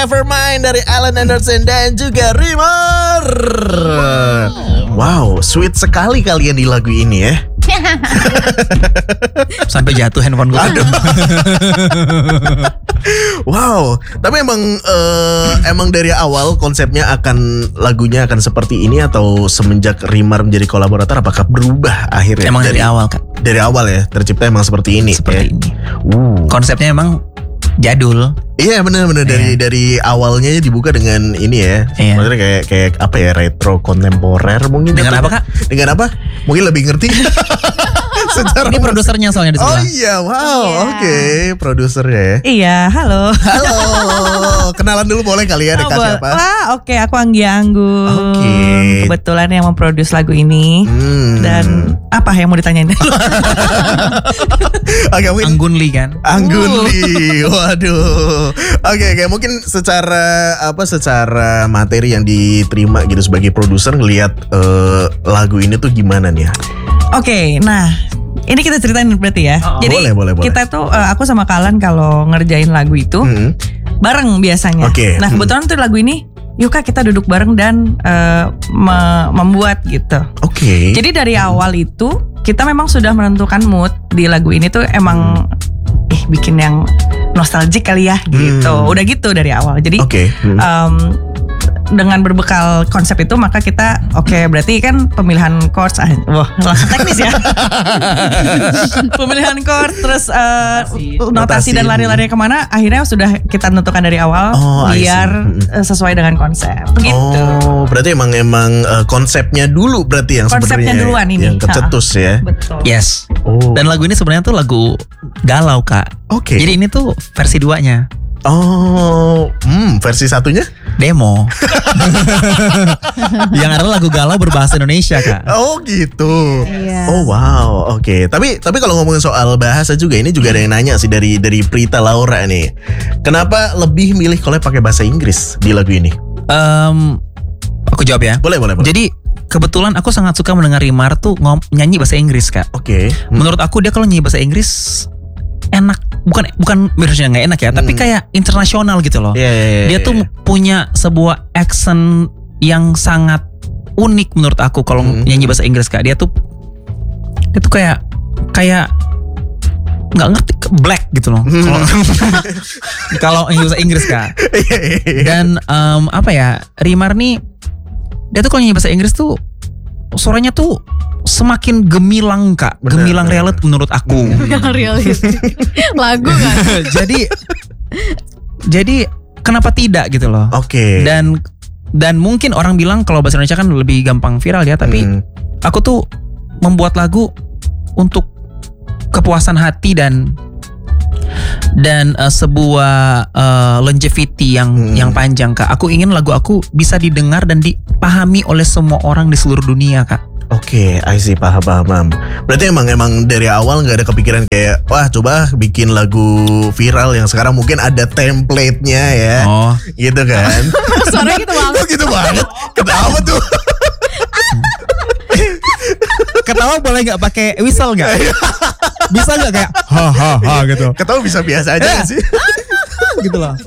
Nevermind dari Alan Anderson dan juga Rimar. Wow, sweet sekali kalian di lagu ini ya. Sampai jatuh handphone gue. Aduh. Wow, tapi emang dari awal konsepnya lagunya akan seperti ini atau semenjak Rimar menjadi kolaborator apakah berubah akhirnya? Emang dari awal kan? Dari awal ya, tercipta emang seperti ini. Seperti ini. Konsepnya emang jadul. Iya benar-benar dari awalnya dibuka dengan ini ya. Iya. Maksudnya kayak apa ya, retro kontemporer mungkin. Dengan apa, Kak? Dengan apa? Mungkin lebih ngerti. Secara Ini produsernya soalnya di sebelah. Oh iya, wow, oke, produsernya ya. Iya, halo. Halo, kenalan dulu boleh kalian Eka siapa? Wah, oke, aku Anggia Anggun. Oke. Kebetulan yang memproduce lagu ini. Dan apa yang mau ditanyain? Oke, mungkin Anggun Lee kan? Anggun Lee, waduh. Oke, mungkin secara materi yang diterima gitu sebagai produser ngelihat lagu ini tuh gimana nih ya? Oke, nah ini kita ceritain berarti ya. Jadi boleh. kita tuh aku sama Kalan kalau ngerjain lagu itu bareng biasanya. Oke. Nah kebetulan tuh lagu ini, yuk Kak kita duduk bareng dan membuat gitu. Oke. Jadi dari awal itu kita memang sudah menentukan mood di lagu ini tuh emang bikin yang nostalgic kali ya gitu. Udah gitu dari awal. Jadi dengan berbekal konsep itu maka kita berarti kan pemilihan chords langsung teknis ya. Pemilihan chord terus notasi dan lari-lari kemana akhirnya sudah kita tentukan dari awal biar sesuai dengan konsep gitu. Oh, berarti emang konsepnya dulu berarti yang konsepnya sebenarnya duluan ini yang kecetus ya. Betul. Yes. Oh. Dan lagu ini sebenarnya tuh lagu galau, Kak. Oke. Jadi ini tuh versi 2-nya. Oh, versi satunya? Demo. Yang ada lagu galau berbahasa Indonesia, Kak. Oh gitu. Iya. Oh wow, oke. Tapi kalau ngomongin soal bahasa juga ini juga ada yang nanya sih dari Prita Laura nih. Kenapa lebih milih kalau pakai bahasa Inggris di lagu ini? Aku jawab ya. Boleh. Jadi kebetulan aku sangat suka mendengar Rimar tuh nyanyi bahasa Inggris, Kak. Oke. Menurut aku dia kalau nyanyi bahasa Inggris enak, bukan maksudnya nggak enak ya, tapi kayak internasional gitu loh. Dia tuh punya sebuah accent yang sangat unik menurut aku kalau nyanyi bahasa Inggris, Kak. Dia tuh kayak nggak ngerti black gitu loh. Kalau nyanyi bahasa Inggris, Kak. Dan Rimar nih dia tuh kalau nyanyi bahasa Inggris tuh suaranya tuh semakin gemilang, Kak. Gemilang realit menurut aku. Gemilang realit. Lagu kan. Jadi kenapa tidak gitu loh. Oke. Dan mungkin orang bilang kalau bahasa Indonesia kan lebih gampang viral ya, tapi aku tuh membuat lagu untuk kepuasan hati dan sebuah longevity yang panjang, Kak. Aku ingin lagu aku bisa didengar dan dipahami oleh semua orang di seluruh dunia, Kak. Oke, I see, paham. Berarti emang dari awal nggak ada kepikiran kayak wah coba bikin lagu viral yang sekarang mungkin ada template-nya ya, gitu kan? Suaranya gitu banget. Kok gitu banget? Ketawa tuh. Ketawa boleh nggak pakai whistle nggak? Bisa nggak kayak ha gitu? Ketawa bisa biasa aja sih. Gitu loh.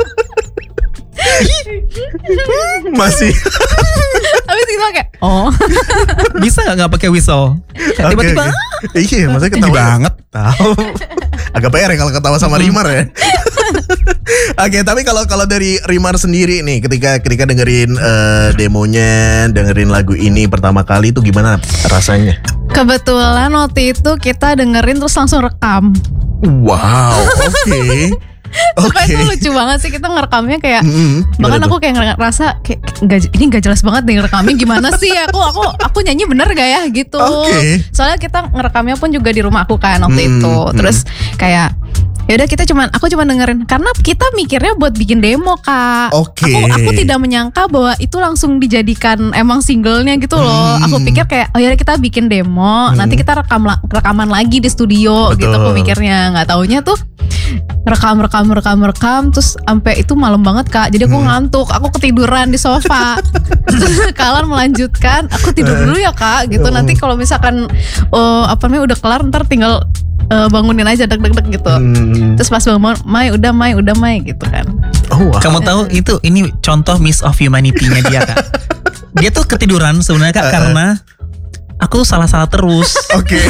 Masih. Habis kita kayak Bisa nggak pakai whistle? Tiba-tiba. Iya, maksudnya ketawa banget. Tahu. Agak PR ya kalau ketawa sama Rimar ya. Oke, tapi kalau dari Rimar sendiri nih, ketika dengerin demonya, dengerin lagu ini pertama kali itu gimana rasanya? kebetulan waktu itu kita dengerin terus langsung rekam. Wow, oke. Supaya itu lucu banget sih, kita ngerekamnya kayak bahkan aku kayak ngerasa kayak ini gak jelas banget deh ngerekamnya gimana sih, aku nyanyi bener gak ya gitu. Soalnya kita ngerekamnya pun juga di rumah aku kan waktu itu. Terus kayak ya udah aku cuma dengerin karena kita mikirnya buat bikin demo, Kak. Aku tidak menyangka bahwa itu langsung dijadikan emang singlenya gitu loh. Aku pikir kayak oh ya kita bikin demo, nanti kita rekaman lagi di studio. Betul. Gitu aku mikirnya. Nggak taunya tuh rekam terus sampai itu malam banget, Kak. Jadi aku ngantuk, aku ketiduran di sofa. Kalian melanjutkan, aku tidur dulu ya, Kak. Gitu nanti kalau misalkan udah kelar ntar tinggal bangunin aja deg gitu. Terus pas bangun, Mai udah Mai gitu kan. Oh, wow. Kamu tahu ini contoh miss of humanity-nya dia Kak. Dia tuh ketiduran sebenarnya Kak karena aku tuh salah-salah terus. Oke.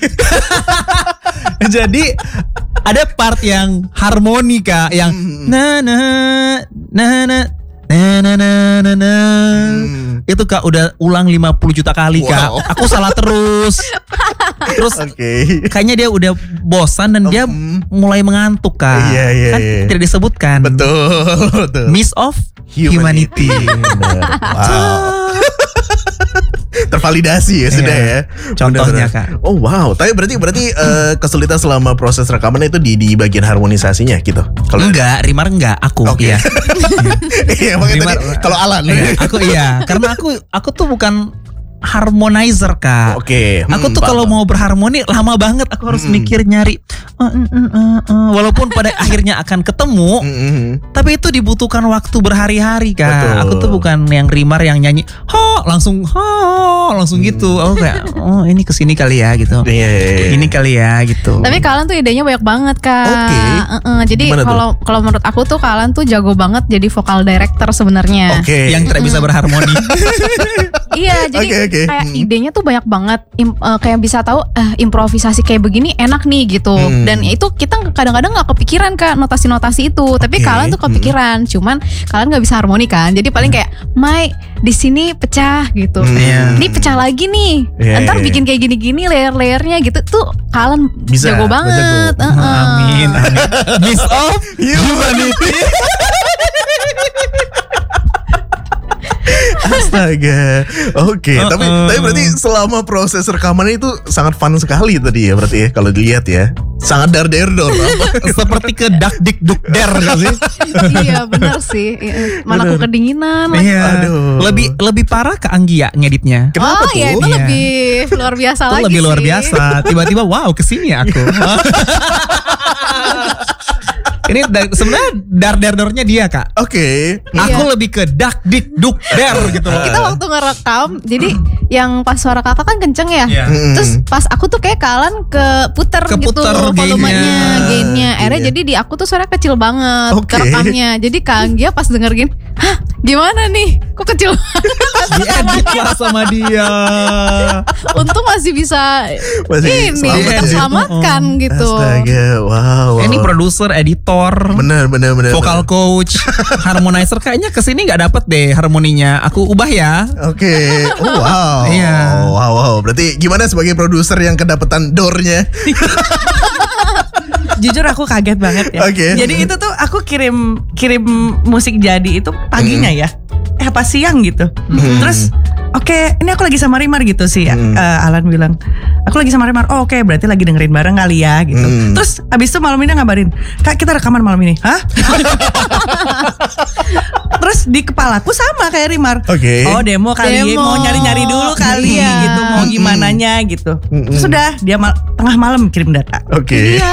Jadi ada part yang harmoni Kak, yang na na na na na na na na. Itu Kak udah ulang 50 juta kali Kak. Aku salah terus. Terus kayaknya dia udah bosan dan dia mulai mengantuk Kak. Kan tidak disebutkan. Betul. Miss of humanity. Wow. Tervalidasi ya sudah ya. Contohnya Kak. Oh wow. Tapi berarti kesulitan selama proses rekaman itu di bagian harmonisasinya gitu. Kalau Rimar enggak, aku iya. Iya makanya tadi kalau Alan aku iya, karena aku tuh bukan harmonizer Kak. Aku tuh kalau mau berharmoni lama banget, aku harus mikir nyari. Walaupun pada akhirnya akan ketemu, tapi itu dibutuhkan waktu berhari-hari Kak. Betul. Aku tuh bukan yang Rimar yang nyanyi langsung gitu. Aku kayak ini kesini kali ya gitu. Ini kali ya gitu. Tapi kalian tuh idenya banyak banget Kak. Jadi kalau menurut aku tuh kalian tuh jago banget jadi vokal director sebenarnya. Yang tidak bisa berharmoni. Iya, jadi kayak idenya tuh banyak banget. Kayak bisa tahu improvisasi kayak begini enak nih gitu. Dan itu kita kadang-kadang nggak kepikiran Kak notasi-notasi itu. Tapi kalian tuh kepikiran. Cuman kalian nggak bisa harmoni kan. Jadi paling kayak Mai di sini pecah gitu. Ini pecah lagi nih. Ntar bikin kayak gini-gini layer-layernya gitu. Tuh kalian bisa, jago banget. Amin. Miss of humanity. Astaga. Tapi berarti selama proses rekaman itu sangat fun sekali tadi ya berarti ya kalau dilihat ya. Sangat dar-der-dor. Seperti ke dak dik duk der gak sih? Iya benar sih. Mana aku kedinginan. Iya. Lebih parah ke Anggia ngeditnya. Kenapa tuh? Iya itu lebih luar biasa lagi. Itu lebih luar biasa. Tiba-tiba wow kesini aku. Ini sebenarnya dar-der-dornya dia Kak. Aku lebih ke dak dik duk der gitu. Kita waktu ngerekam, jadi yang pas suara kakak kan kenceng ya. Terus pas aku tuh kayak kalian keputer gitu volumenya, gainnya. Akhirnya jadi di aku tuh suara kecil banget kerekamnya. Jadi Kak Anggia pas denger gini, hah gimana nih? Kok kecil banget? Diedit lah sama dia. Untung masih bisa terselamatkan gitu. Astaga, wow. Ini produser, editor, bener. vocal coach, harmonizer kayaknya kesini nggak dapet deh harmoninya. Aku ubah ya. Wow. Iya. Wow. Berarti gimana sebagai produser yang kedapetan door-nya? Jujur aku kaget banget ya. Jadi itu tuh aku kirim musik jadi itu paginya ya. Apa siang gitu. Terus ini aku lagi sama Rimar gitu sih. Alan bilang, aku lagi sama Rimar. Oh berarti lagi dengerin bareng kali ya gitu. Terus abis itu malam ini ngabarin, Kak kita rekaman malam ini. Hah? Terus di kepalaku sama kayak Rimar. Oh demo kali ya, mau nyari-nyari dulu kali gitu, mau gimananya gitu. Terus sudah dia tengah malam kirim data.